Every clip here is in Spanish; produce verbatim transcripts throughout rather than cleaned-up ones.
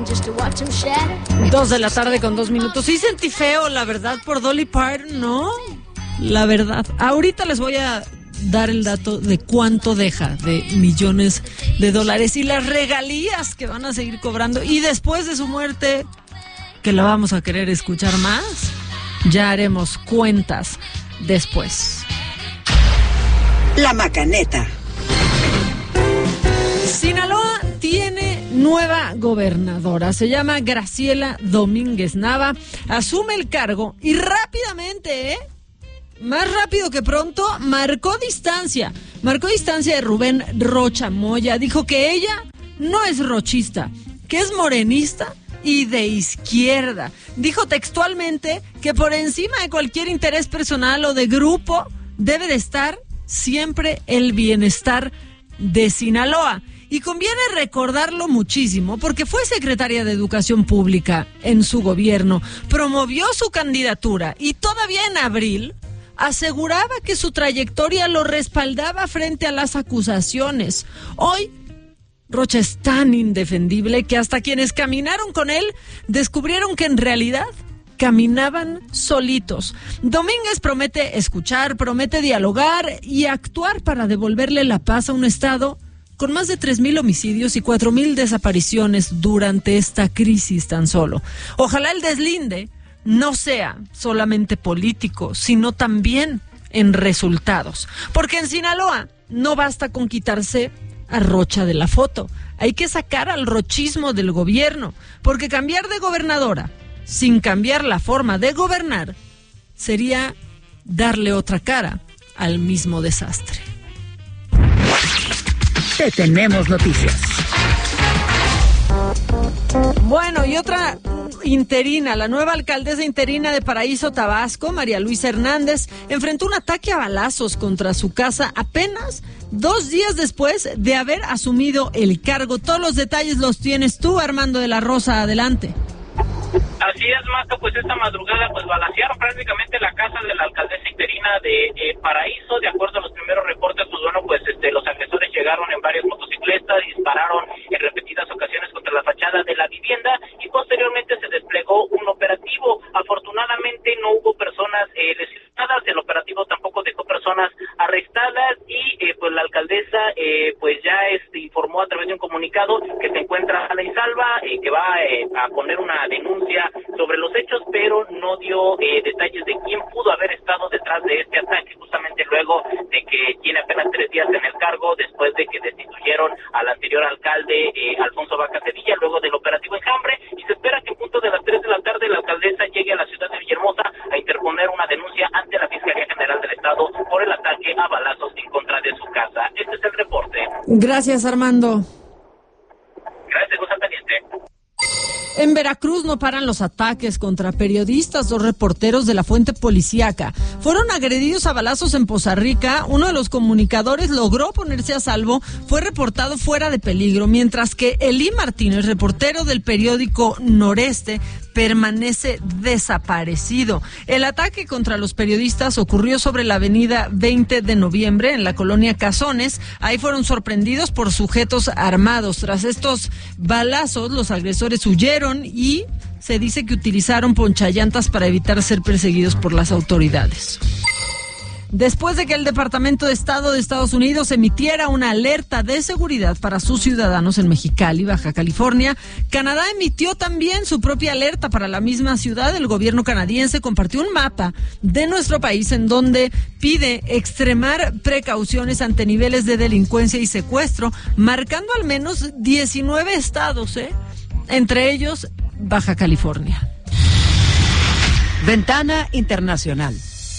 Dos de la tarde con dos minutos. Sí sentí feo, la verdad, por Dolly Parton, ¿no? La verdad. Ahorita les voy a dar el dato de cuánto deja de millones de dólares y las regalías que van a seguir cobrando. Y después de su muerte, que la vamos a querer escuchar más, ya haremos cuentas después. La Macaneta. Sinaloa tiene nueva gobernadora, se llama Graciela Domínguez Nava, asume el cargo y rápidamente, ¿eh? Más rápido que pronto, marcó distancia, marcó distancia de Rubén Rocha Moya, dijo que ella no es rochista, que es morenista y de izquierda. Dijo textualmente que por encima de cualquier interés personal o de grupo debe de estar siempre el bienestar de Sinaloa. Y conviene recordarlo muchísimo porque fue secretaria de Educación Pública en su gobierno, promovió su candidatura y todavía en abril aseguraba que su trayectoria lo respaldaba frente a las acusaciones. Hoy, Rocha es tan indefendible que hasta quienes caminaron con él descubrieron que en realidad caminaban solitos. Domínguez promete escuchar, promete dialogar y actuar para devolverle la paz a un estado con más de tres mil homicidios y cuatro mil desapariciones durante esta crisis tan solo. Ojalá el deslinde no sea solamente político, sino también en resultados. Porque en Sinaloa no basta con quitarse a Rocha de la foto. Hay que sacar al rochismo del gobierno, porque cambiar de gobernadora sin cambiar la forma de gobernar sería darle otra cara al mismo desastre. Te tenemos noticias. Bueno, y otra interina, la nueva alcaldesa interina de Paraíso, Tabasco, María Luisa Hernández, enfrentó un ataque a balazos contra su casa apenas dos días después de haber asumido el cargo. Todos los detalles los tienes tú, Armando de la Rosa, adelante. Así es, Maca, pues esta madrugada pues balacearon prácticamente la casa de la alcaldesa interina de eh, Paraíso. De acuerdo a los primeros reportes, pues bueno, pues este los agresores llegaron en varias motocicletas, dispararon en repetidas ocasiones contra la fachada de la vivienda y posteriormente se desplegó un operativo. Afortunadamente no hubo personas eh, lesionadas, el operativo tampoco dejó personas arrestadas y eh, pues la alcaldesa eh, pues ya este, informó a través de un comunicado que se encuentra sana y salva y eh, que va eh, a poner una denuncia sobre los hechos, pero no dio eh, detalles de quién pudo haber estado detrás de este ataque, justamente luego de que tiene apenas tres días en el cargo, después de que destituyeron al anterior alcalde eh, Alfonso Vaca Cedilla, luego del operativo Enjambre, y se espera que en punto de las tres de la tarde la alcaldesa llegue a la ciudad de Villahermosa a interponer una denuncia ante la Fiscalía General del Estado por el ataque a balazos en contra de su casa. Este es el reporte. Gracias, Armando. Gracias, Gonzalo Teniente. En Veracruz no paran los ataques contra periodistas. Dos reporteros de la fuente policíaca fueron agredidos a balazos en Poza Rica. Uno de los comunicadores logró ponerse a salvo, fue reportado fuera de peligro, mientras que Elí Martínez, reportero del periódico Noreste, permanece desaparecido. El ataque contra los periodistas ocurrió sobre la avenida veinte de noviembre en la colonia Cazones. Ahí fueron sorprendidos por sujetos armados. Tras estos balazos, los agresores huyeron y se dice que utilizaron ponchallantas para evitar ser perseguidos por las autoridades. Después de que el Departamento de Estado de Estados Unidos emitiera una alerta de seguridad para sus ciudadanos en Mexicali, Baja California, Canadá emitió también su propia alerta para la misma ciudad. El gobierno canadiense compartió un mapa de nuestro país en donde pide extremar precauciones ante niveles de delincuencia y secuestro, marcando al menos diecinueve estados, ¿eh? Entre ellos Baja California. Ventana Internacional.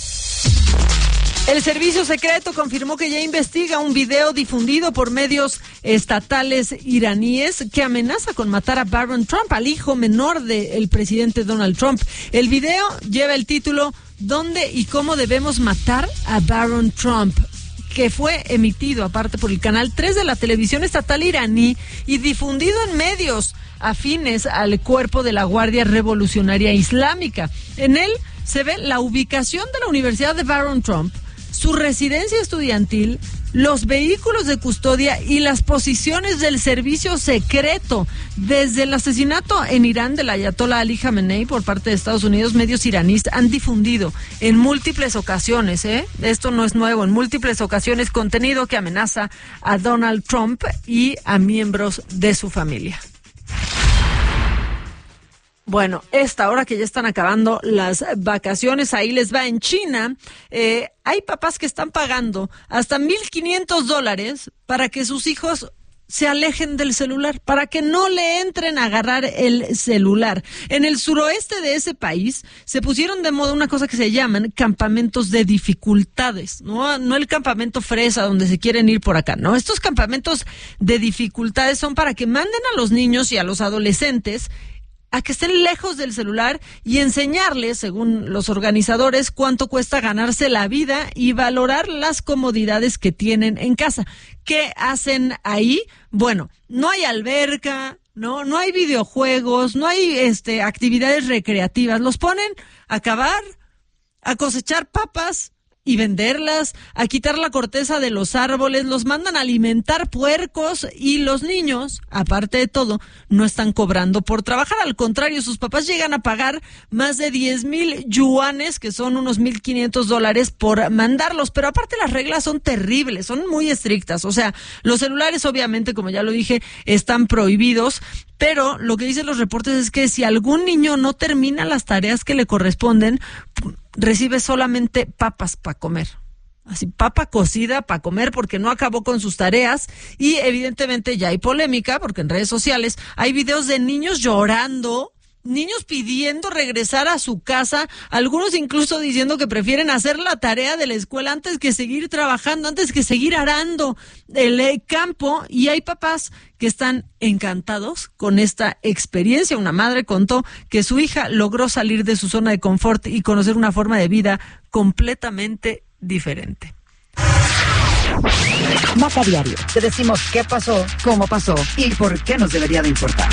El servicio secreto confirmó que ya investiga un video difundido por medios estatales iraníes que amenaza con matar a Barron Trump, al hijo menor del presidente Donald Trump. El video lleva el título ¿Dónde y cómo debemos matar a Barron Trump?, que fue emitido aparte por el canal tres de la televisión estatal iraní y difundido en medios afines al cuerpo de la Guardia Revolucionaria Islámica. En él se ve la ubicación de la Universidad de Barron Trump, su residencia estudiantil los vehículos de custodia y las posiciones del servicio secreto. Desde el asesinato en Irán del ayatolá Ali Khamenei por parte de Estados Unidos, medios iraníes han difundido en múltiples ocasiones, ¿eh? Esto no es nuevo, en múltiples ocasiones contenido que amenaza a Donald Trump y a miembros de su familia. Bueno, esta hora que ya están acabando las vacaciones, ahí les va en China. Eh, hay papás que están pagando hasta mil quinientos dólares para que sus hijos se alejen del celular, para que no le entren a agarrar el celular. En el suroeste de ese país se pusieron de moda una cosa que se llaman campamentos de dificultades, no, no el campamento fresa donde se quieren ir por acá, no, estos campamentos de dificultades son para que manden a los niños y a los adolescentes a que estén lejos del celular y enseñarles, según los organizadores, cuánto cuesta ganarse la vida y valorar las comodidades que tienen en casa. ¿Qué hacen ahí? Bueno, no hay alberca, no, no hay videojuegos, no hay este actividades recreativas. Los ponen a cavar, a cosechar papas y venderlas, a quitar la corteza de los árboles, los mandan a alimentar puercos y los niños, aparte de todo, no están cobrando por trabajar. Al contrario, sus papás llegan a pagar más de diez mil yuanes, que son unos mil quinientos dólares, por mandarlos. Pero aparte las reglas son terribles, son muy estrictas. O sea, los celulares obviamente, como ya lo dije, están prohibidos. Pero lo que dicen los reportes es que si algún niño no termina las tareas que le corresponden, recibe solamente papas para comer. Así, papa cocida para comer porque no acabó con sus tareas. Y evidentemente ya hay polémica porque en redes sociales hay videos de niños llorando, niños pidiendo regresar a su casa, algunos incluso diciendo que prefieren hacer la tarea de la escuela antes que seguir trabajando, antes que seguir arando el campo. Y hay papás que están encantados con esta experiencia. Una madre contó que su hija logró salir de su zona de confort y conocer una forma de vida completamente diferente. Maca Diario. Te decimos qué pasó, cómo pasó y por qué nos debería de importar.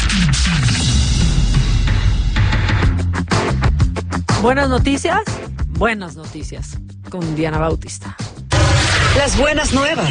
Buenas noticias, buenas noticias con Diana Bautista. Las buenas nuevas.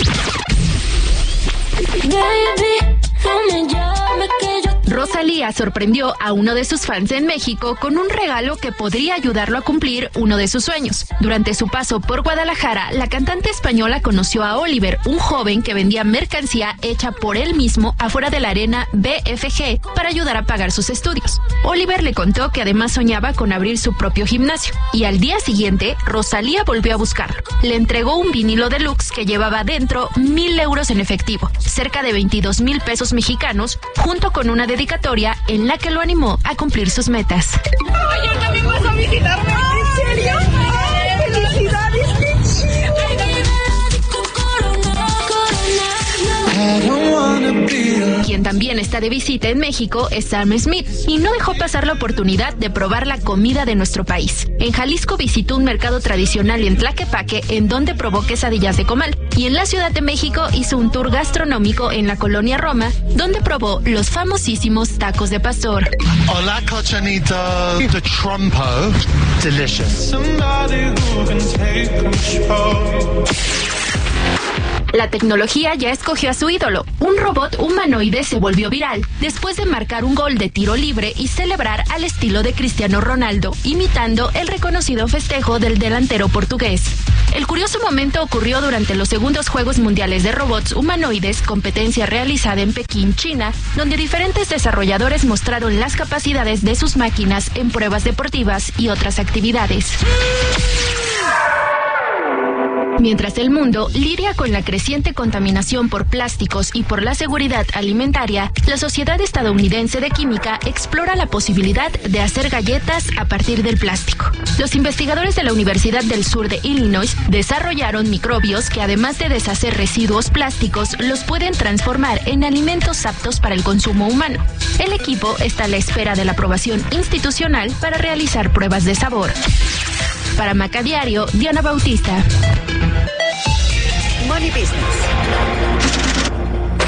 Baby, no me llame que yo... Rosalía sorprendió a uno de sus fans en México con un regalo que podría ayudarlo a cumplir uno de sus sueños. Durante su paso por Guadalajara, la cantante española conoció a Oliver, un joven que vendía mercancía hecha por él mismo afuera de la arena B F G para ayudar a pagar sus estudios. Oliver le contó que además soñaba con abrir su propio gimnasio y al día siguiente Rosalía volvió a buscarlo. Le entregó un vinilo deluxe que llevaba dentro mil euros en efectivo, cerca de veintidós mil pesos mexicanos, junto con una dedicatoria en la que lo animó a cumplir sus metas. Oye, ¿también vas a visitarme? ¿En serio? ¡Ay, felicidades! ¡Qué chido! Quien también está de visita en México es Sam Smith y no dejó pasar la oportunidad de probar la comida de nuestro país. En Jalisco visitó un mercado tradicional en Tlaquepaque en donde probó quesadillas de comal y en la Ciudad de México hizo un tour gastronómico en la colonia Roma donde probó los famosísimos tacos de pastor. Hola, cochinito de trompo. Delicious. La tecnología ya escogió a su ídolo. Un robot humanoide se volvió viral después de marcar un gol de tiro libre y celebrar al estilo de Cristiano Ronaldo, imitando el reconocido festejo del delantero portugués. El curioso momento ocurrió durante los segundos Juegos Mundiales de Robots Humanoides, competencia realizada en Pekín, China, donde diferentes desarrolladores mostraron las capacidades de sus máquinas en pruebas deportivas y otras actividades. Mientras el mundo lidia con la creciente contaminación por plásticos y por la seguridad alimentaria, la Sociedad Estadounidense de Química explora la posibilidad de hacer galletas a partir del plástico. Los investigadores de la Universidad del Sur de Illinois desarrollaron microbios que, además de deshacer residuos plásticos, los pueden transformar en alimentos aptos para el consumo humano. El equipo está a la espera de la aprobación institucional para realizar pruebas de sabor. Para Maca Diario, Diana Bautista. Money Business.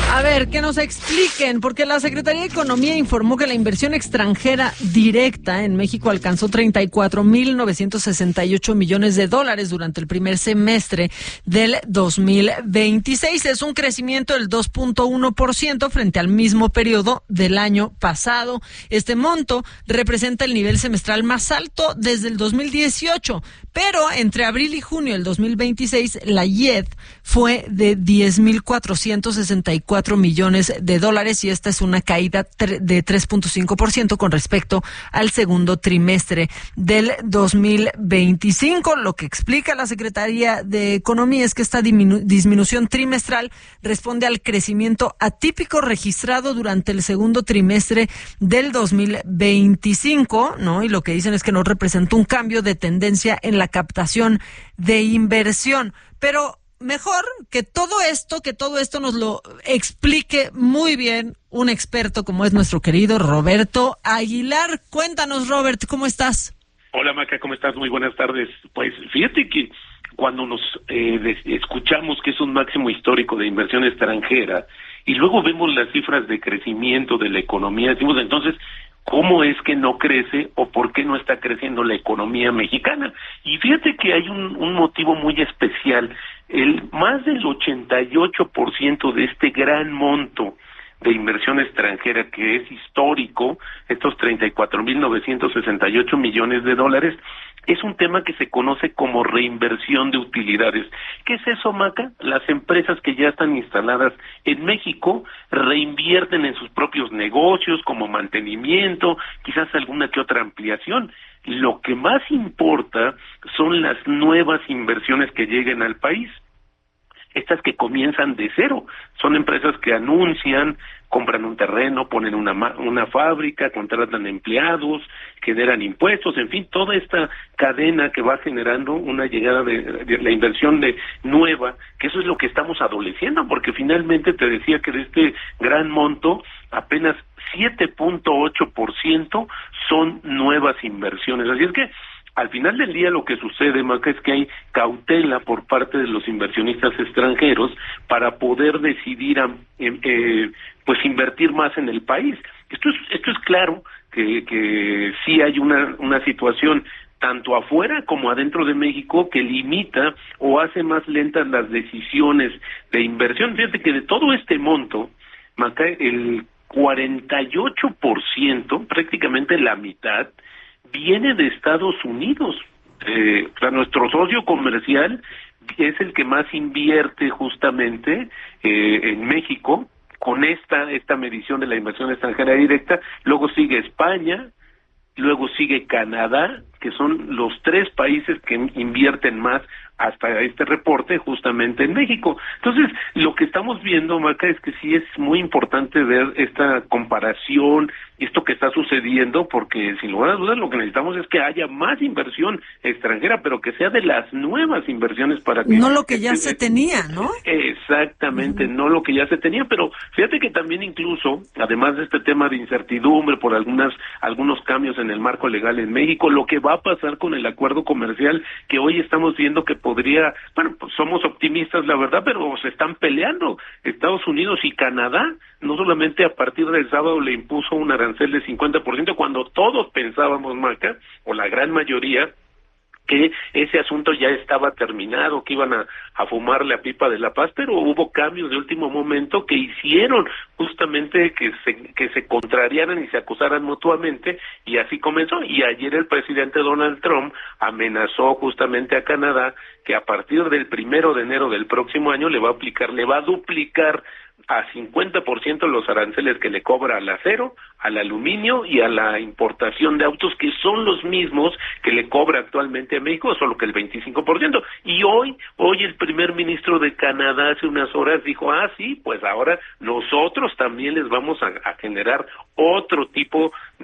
A ver, que nos expliquen, porque la Secretaría de Economía informó que la inversión extranjera directa en México alcanzó treinta y cuatro mil novecientos sesenta y ocho millones de dólares durante el primer semestre del dos mil veintiséis. Es un crecimiento del dos punto uno por ciento frente al mismo periodo del año pasado. Este monto representa el nivel semestral más alto desde el dos mil dieciocho, pero entre abril y junio del dos mil veintiséis la I E D fue de diez mil cuatrocientos sesenta y cuatro millones de dólares y esta es una caída de tres punto cinco por ciento con respecto al segundo trimestre del dos mil veinticinco. Lo que explica la Secretaría de Economía es que esta diminu- disminución trimestral responde al crecimiento atípico registrado durante el segundo trimestre del dos mil veinticinco, ¿no? Y lo que dicen es que no representa un cambio de tendencia en la captación de inversión. Pero mejor que todo esto, que todo esto nos lo explique muy bien un experto como es nuestro querido Roberto Aguilar. Cuéntanos, Robert, ¿cómo estás? Hola, Maca, ¿cómo estás? Muy buenas tardes. Pues fíjate que cuando nos eh, de, escuchamos que es un máximo histórico de inversión extranjera y luego vemos las cifras de crecimiento de la economía, decimos entonces, ¿cómo es que no crece o por qué no está creciendo la economía mexicana? Y fíjate que hay un, un motivo muy especial. El más del ochenta y ocho por ciento de este gran monto de inversión extranjera que es histórico, estos treinta y cuatro mil novecientos sesenta y ocho millones de dólares, es un tema que se conoce como reinversión de utilidades. ¿Qué es eso, Maca? Las empresas que ya están instaladas en México reinvierten en sus propios negocios como mantenimiento, quizás alguna que otra ampliación. Lo que más importa son las nuevas inversiones que lleguen al país. Estas que comienzan de cero, son empresas que anuncian, compran un terreno, ponen una una fábrica, contratan empleados, generan impuestos, en fin, toda esta cadena que va generando una llegada de, de la inversión de nueva, que eso es lo que estamos adoleciendo, porque finalmente te decía que de este gran monto, apenas siete punto ocho por ciento son nuevas inversiones. Así es que al final del día lo que sucede, Maca, es que hay cautela por parte de los inversionistas extranjeros para poder decidir a, eh, eh, pues invertir más en el país. Esto es esto es claro que que sí hay una una situación tanto afuera como adentro de México que limita o hace más lentas las decisiones de inversión. Fíjate que de todo este monto, Maca, el cuarenta y ocho por ciento, prácticamente la mitad, viene de Estados Unidos. Eh, o sea, nuestro socio comercial es el que más invierte justamente eh, en México con esta esta medición de la inversión extranjera directa. Luego sigue España, luego sigue Canadá, que son los tres países que invierten más hasta este reporte justamente en México. Entonces, lo que estamos viendo, Maca, es que sí es muy importante ver esta comparación, esto que está sucediendo, porque sin lugar a dudas lo que necesitamos es que haya más inversión extranjera, pero que sea de las nuevas inversiones para que... No lo que ya se tenía, ¿no? Exactamente, uh-huh. No lo que ya se tenía, pero fíjate que también incluso, además de este tema de incertidumbre por algunas algunos cambios en el marco legal en México, lo que va a pasar con el acuerdo comercial que hoy estamos viendo que podría, bueno, pues somos optimistas, la verdad, pero se están peleando Estados Unidos y Canadá. No solamente a partir del sábado le impuso un arancel de cincuenta por ciento, cuando todos pensábamos, Maca, o la gran mayoría, que ese asunto ya estaba terminado, que iban a, a fumar la pipa de la paz, pero hubo cambios de último momento que hicieron justamente que se que se contrariaran y se acusaran mutuamente, y así comenzó. Y ayer el presidente Donald Trump amenazó justamente a Canadá que a partir del primero de enero del próximo año le va a aplicar, le va a duplicar a cincuenta por ciento los aranceles que le cobra al acero, al aluminio y a la importación de autos, que son los mismos que le cobra actualmente a México, solo que el veinticinco por ciento. Y hoy, hoy el primer ministro de Canadá hace unas horas dijo, ah, sí, pues ahora nosotros también les vamos a, a generar otro tipo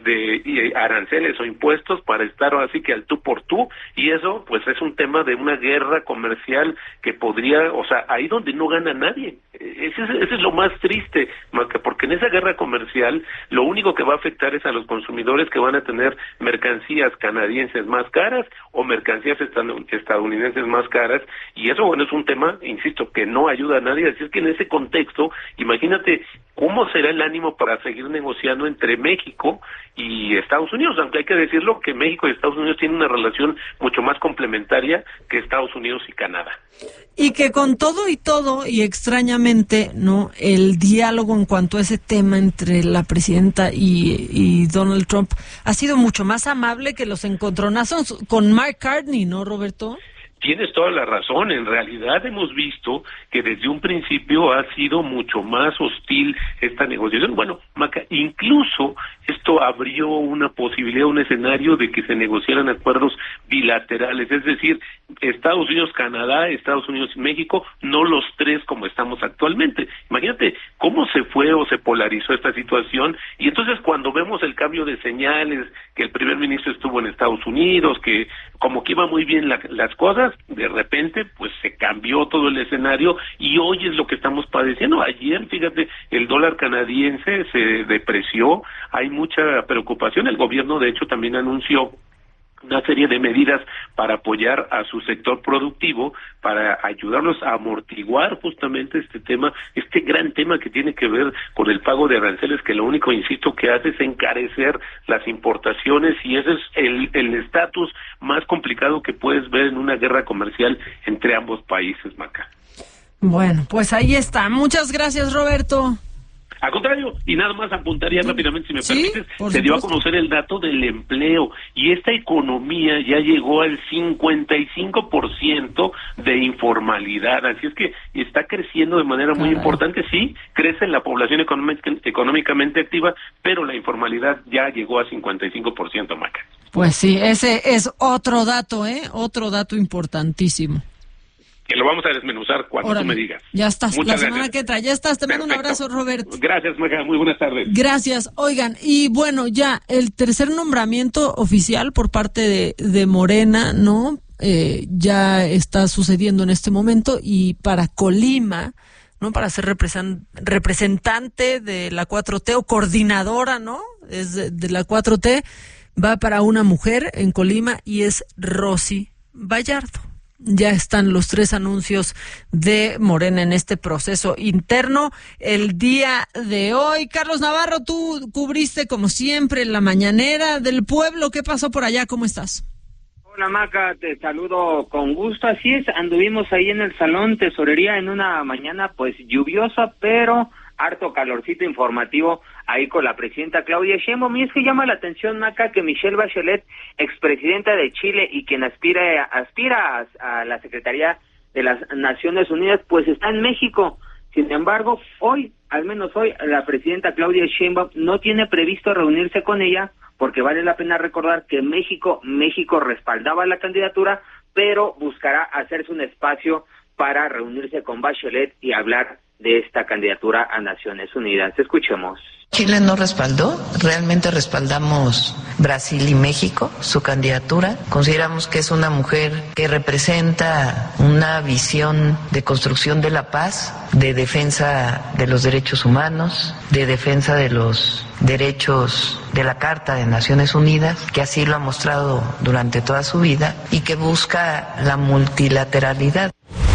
de aranceles o impuestos para estar así que al tú por tú, y eso pues es un tema de una guerra comercial que podría, o sea, ahí donde no gana nadie. Ese es, ese es lo más triste, porque en esa guerra comercial lo único que va a afectar es a los consumidores que van a tener mercancías canadienses más caras o mercancías estadounidenses más caras, y eso, bueno, es un tema, insisto, que no ayuda a nadie. Así es que en ese contexto, imagínate cómo será el ánimo para seguir negociando entre México y Estados Unidos, aunque hay que decirlo que México y Estados Unidos tienen una relación mucho más complementaria que Estados Unidos y Canadá. Y que con todo y todo, y extrañamente, ¿no?, el diálogo en cuanto a ese tema entre la presidenta y, y Donald Trump ha sido mucho más amable que los encontronazos con Mark Carney, ¿no, Roberto? Tienes toda la razón. En realidad hemos visto que desde un principio ha sido mucho más hostil esta negociación. Bueno, Maca, incluso esto abrió una posibilidad, un escenario de que se negociaran acuerdos bilaterales, es decir, Estados Unidos, Canadá, Estados Unidos y México, no los tres como estamos actualmente. Imagínate cómo se fue o se polarizó esta situación, y entonces cuando vemos el cambio de señales, que el primer ministro estuvo en Estados Unidos, que como que iba muy bien la, las cosas, de repente pues se cambió todo el escenario y hoy es lo que estamos padeciendo. Ayer, fíjate, el dólar canadiense se depreció, hay mucha preocupación. El gobierno de hecho también anunció una serie de medidas para apoyar a su sector productivo, para ayudarlos a amortiguar justamente este tema, este gran tema que tiene que ver con el pago de aranceles, que lo único, insisto, que hace es encarecer las importaciones, y ese es el el estatus más complicado que puedes ver en una guerra comercial entre ambos países, Maca. Bueno, pues ahí está. Muchas gracias, Roberto. Al contrario, y nada más apuntaría rápidamente, si me ¿Sí? permites, Por se dio a supuesto. conocer el dato del empleo, y esta economía ya llegó al cincuenta y cinco por ciento de informalidad, así es que está creciendo de manera muy Caray. importante. Sí, crece la población económica, económicamente activa, pero la informalidad ya llegó a cincuenta y cinco por ciento, Maca. Pues sí, ese es otro dato, ¿eh? Otro dato importantísimo. Que lo vamos a desmenuzar cuando Órale, tú me digas. Ya estás, Muchas la semana gracias. que entra. Ya estás, te mando un Perfecto. abrazo, Roberto. Gracias, Maca, muy buenas tardes. Gracias. Oigan, y bueno, ya el tercer nombramiento oficial por parte de, de Morena, ¿no? Eh, ya está sucediendo en este momento, y para Colima, ¿no? Para ser represen- representante de la cuatro T o coordinadora, ¿no? Es de, de la cuatro T, va para una mujer en Colima, y es Rosy Vallardo. Ya están los tres anuncios de Morena en este proceso interno el día de hoy. Carlos Navarro, tú cubriste como siempre la mañanera del pueblo. ¿Qué pasó por allá? ¿Cómo estás? Hola Maca, te saludo con gusto. Así es, anduvimos ahí en el Salón Tesorería en una mañana pues lluviosa, pero harto calorcito informativo ahí con la presidenta Claudia Sheinbaum. Y es que llama la atención, Maca, que Michelle Bachelet, expresidenta de Chile y quien aspira, aspira a, a la Secretaría de las Naciones Unidas, pues está en México. Sin embargo, hoy, al menos hoy, la presidenta Claudia Sheinbaum no tiene previsto reunirse con ella, porque vale la pena recordar que México, México respaldaba la candidatura, pero buscará hacerse un espacio para reunirse con Bachelet y hablar de esta candidatura a Naciones Unidas. Escuchemos. Chile no respaldó, realmente respaldamos Brasil y México, su candidatura. Consideramos que es una mujer que representa una visión de construcción de la paz, de defensa de los derechos humanos, de defensa de los derechos de la Carta de Naciones Unidas, que así lo ha mostrado durante toda su vida, y que busca la multilateralidad.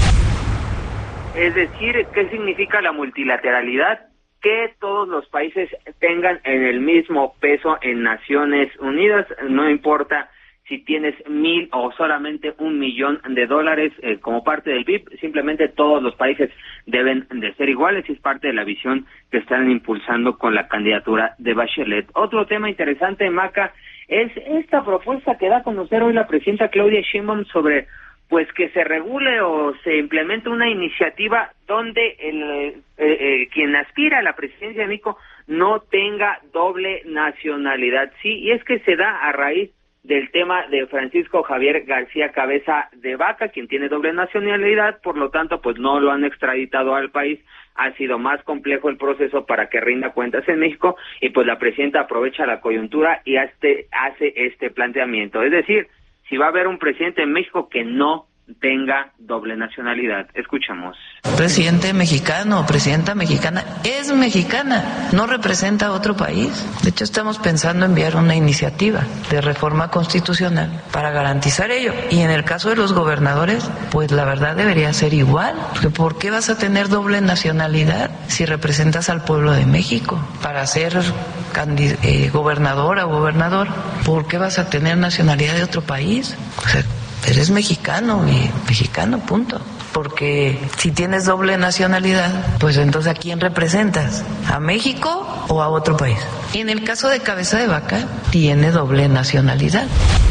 Es decir, ¿qué significa la multilateralidad? Que todos los países tengan en el mismo peso en Naciones Unidas, no importa si tienes mil o solamente un millón de dólares eh, como parte del P I B, simplemente todos los países deben de ser iguales, y es parte de la visión que están impulsando con la candidatura de Bachelet. Otro tema interesante, Maca, es esta propuesta que da a conocer hoy la presidenta Claudia Sheinbaum sobre pues que se regule o se implemente una iniciativa donde el eh, eh, quien aspira a la presidencia de México no tenga doble nacionalidad. Sí, y es que se da a raíz del tema de Francisco Javier García Cabeza de Vaca, quien tiene doble nacionalidad, por lo tanto, pues no lo han extraditado al país. Ha sido más complejo el proceso para que rinda cuentas en México y pues la presidenta aprovecha la coyuntura y hace, hace este planteamiento. Es decir, si va a haber un presidente en México que no tenga doble nacionalidad. Escuchamos. Presidente mexicano o presidenta mexicana es mexicana, no representa a otro país. De hecho, estamos pensando enviar una iniciativa de reforma constitucional para garantizar ello. Y en el caso de los gobernadores, pues la verdad debería ser igual. Porque ¿por qué vas a tener doble nacionalidad si representas al pueblo de México? Para ser candid- eh, gobernadora o gobernador, ¿por qué vas a tener nacionalidad de otro país? O sea, eres mexicano y mexicano, punto. Porque si tienes doble nacionalidad, pues entonces ¿a quién representas? ¿A México o a otro país? Y en el caso de Cabeza de Vaca, tiene doble nacionalidad.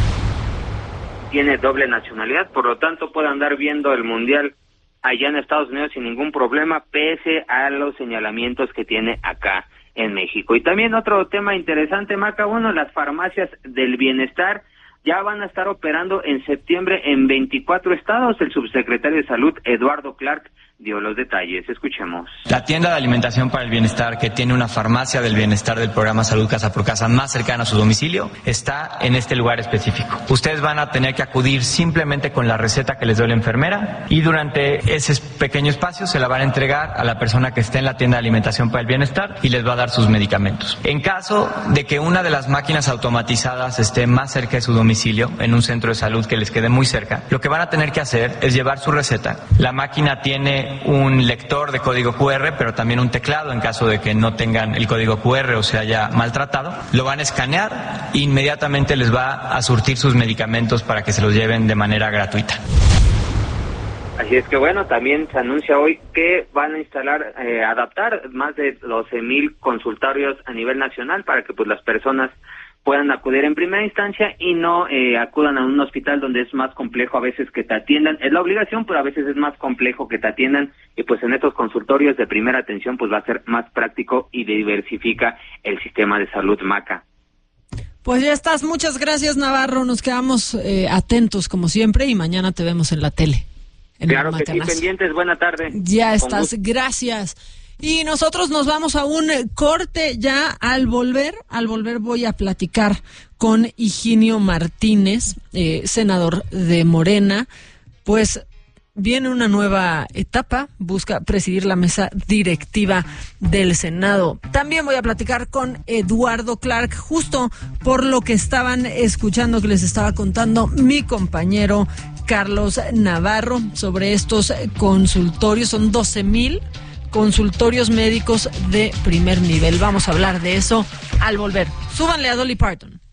Tiene doble nacionalidad, por lo tanto puede andar viendo el Mundial allá en Estados Unidos sin ningún problema, pese a los señalamientos que tiene acá en México. Y también otro tema interesante, Maca, bueno, las farmacias del bienestar ya van a estar operando en septiembre en veinticuatro estados. El subsecretario de Salud, Eduardo Clark, dio los detalles. Escuchemos. La tienda de alimentación para el bienestar, que tiene una farmacia del bienestar del programa Salud Casa por Casa más cercana a su domicilio, está en este lugar específico. Ustedes van a tener que acudir simplemente con la receta que les dio la enfermera y durante ese pequeño espacio se la van a entregar a la persona que esté en la tienda de alimentación para el bienestar y les va a dar sus medicamentos. En caso de que una de las máquinas automatizadas esté más cerca de su domicilio, en un centro de salud que les quede muy cerca, lo que van a tener que hacer es llevar su receta. La máquina tiene un lector de código cu erre, pero también un teclado en caso de que no tengan el código cu erre o se haya maltratado. Lo van a escanear e inmediatamente les va a surtir sus medicamentos para que se los lleven de manera gratuita. Así es que bueno, también se anuncia hoy que van a instalar, eh, adaptar más de doce mil consultorios a nivel nacional para que pues las personas puedan acudir en primera instancia y no eh, acudan a un hospital donde es más complejo a veces que te atiendan. Es la obligación, pero a veces es más complejo que te atiendan y pues en estos consultorios de primera atención pues va a ser más práctico y diversifica el sistema de salud, Maca. Pues ya estás, muchas gracias, Navarro, nos quedamos eh, atentos como siempre y mañana te vemos en la tele. En claro que sí, pendientes, buena tarde. Ya estás, gracias. Y nosotros nos vamos a un corte ya. Al volver, al volver voy a platicar con Higinio Martínez, eh, senador de Morena. Pues viene una nueva etapa, busca presidir la mesa directiva del Senado. También voy a platicar con Eduardo Clark, justo por lo que estaban escuchando, que les estaba contando mi compañero Carlos Navarro sobre estos consultorios. Son doce mil consultorios médicos de primer nivel. Vamos a hablar de eso al volver. Súbanle a Dolly Parton.